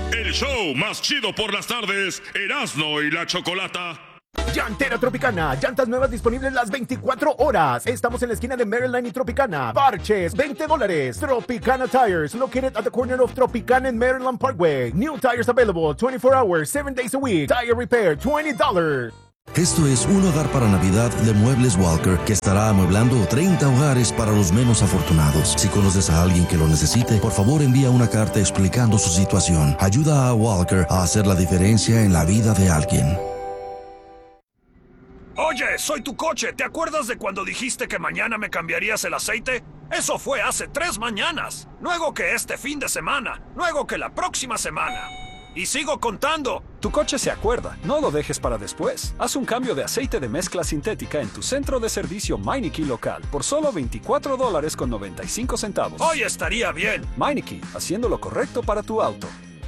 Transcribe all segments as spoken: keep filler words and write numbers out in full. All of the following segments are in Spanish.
El show más chido por las tardes, Erasmo y la Chocolata. Llantera Tropicana, llantas nuevas disponibles las veinticuatro horas. Estamos en la esquina de Maryland y Tropicana. Parches, veinte dólares. Tropicana Tires, located at the corner of Tropicana and Maryland Parkway. New tires available twenty-four hours, seven days a week. Tire repair, twenty dollars. Esto es un hogar para Navidad de Muebles Walker, que estará amueblando treinta hogares para los menos afortunados. Si conoces a alguien que lo necesite, por favor envía una carta explicando su situación. Ayuda a Walker a hacer la diferencia en la vida de alguien. Oye, soy tu coche. ¿Te acuerdas de cuando dijiste que mañana me cambiarías el aceite? Eso fue hace tres mañanas. Luego que este fin de semana. Luego que la próxima semana. Y sigo contando. Tu coche se acuerda. No lo dejes para después. Haz un cambio de aceite de mezcla sintética en tu centro de servicio Meineke local por solo veinticuatro dólares con noventa y cinco centavos. Hoy estaría bien. Meineke, haciendo lo correcto para tu auto.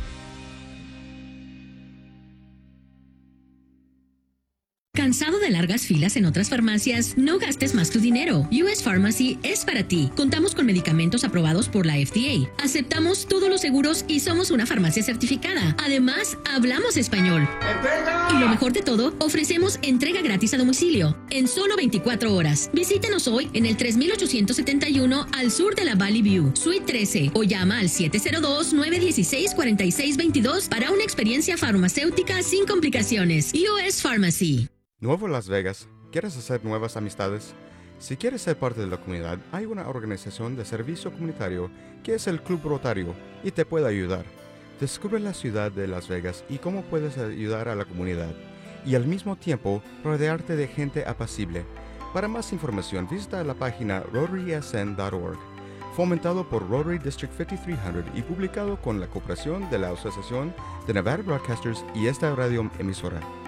¿Cansado de largas filas en otras farmacias? No gastes más tu dinero. U S Pharmacy es para ti. Contamos con medicamentos aprobados por la F D A. Aceptamos todos los seguros y somos una farmacia certificada. Además, hablamos español. Y lo mejor de todo, ofrecemos entrega gratis a domicilio en solo veinticuatro horas. Visítenos hoy en el tres mil ochocientos setenta y uno al sur de la Valley View, Suite trece, o llama al siete cero dos, nueve uno seis, cuatro seis dos dos para una experiencia farmacéutica sin complicaciones. U S Pharmacy. Nuevo Las Vegas. ¿Quieres hacer nuevas amistades? Si quieres ser parte de la comunidad, hay una organización de servicio comunitario que es el Club Rotario y te puede ayudar. Descubre la ciudad de Las Vegas y cómo puedes ayudar a la comunidad y al mismo tiempo rodearte de gente apacible. Para más información, visita la página rotary s n punto org, fomentado por Rotary District cincuenta y tres cien y publicado con la cooperación de la Asociación de Nevada Broadcasters y esta radio emisora.